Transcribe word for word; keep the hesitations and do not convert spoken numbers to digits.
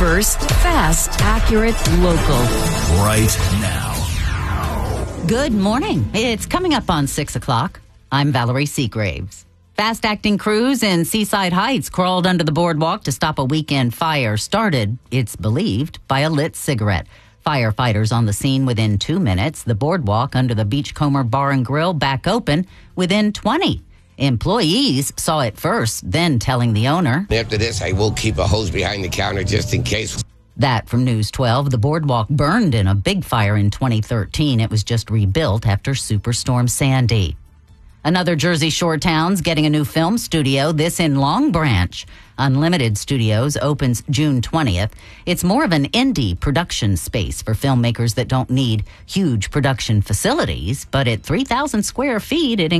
First, fast, accurate, local. Right now. Good morning. It's coming up on six o'clock. I'm Valerie Seagraves. Fast-acting crews in Seaside Heights crawled under the boardwalk to stop a weekend fire started, it's believed, by a lit cigarette. Firefighters on the scene within two minutes. The boardwalk under the Beachcomber Bar and Grill back open within twenty. Employees saw it first, then telling the owner. After this, I will keep a hose behind the counter just in case. That from News twelve. The boardwalk burned in a big fire in twenty thirteen. It was just rebuilt after Superstorm Sandy. Another Jersey Shore town's getting a new film studio, this in Long Branch. Unlimited Studios opens June twentieth. It's more of an indie production space for filmmakers that don't need huge production facilities, but at three thousand square feet, it